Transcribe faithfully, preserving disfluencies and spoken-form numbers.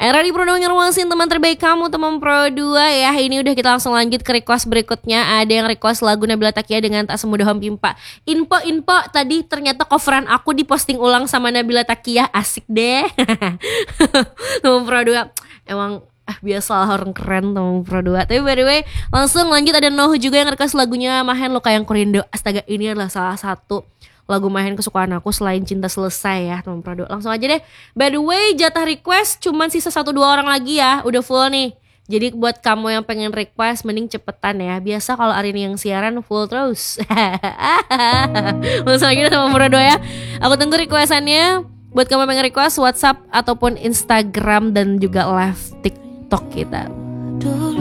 Era di Pro dua ngeruasin teman terbaik kamu, teman Pro dua ya. Ini udah kita langsung lanjut ke request berikutnya. Ada yang request lagu Nabila Takia dengan Tak Semudah Om Pimpa. Info-info tadi ternyata coveran aku diposting ulang sama Nabila Takia. Asik deh. Teman Pro dua emang ah biasalah orang keren teman Pro dua. Tapi by the way langsung lanjut, ada Noh juga yang request lagunya Mahen Luka Yang Kurindo. Astaga, ini adalah salah satu lagu Mahen kesukaan aku selain Cinta Selesai ya teman Pro dua. Langsung aja deh. By the way jatah request cuman sisa satu dua orang lagi ya. Udah full nih. Jadi buat kamu yang pengen request mending cepetan ya. Biasa kalau hari ini yang siaran full terus. Langsung aja deh teman Pro dua ya. Aku tunggu requestannya. Buat kamu yang pengen request WhatsApp ataupun Instagram dan juga live TikTok kita.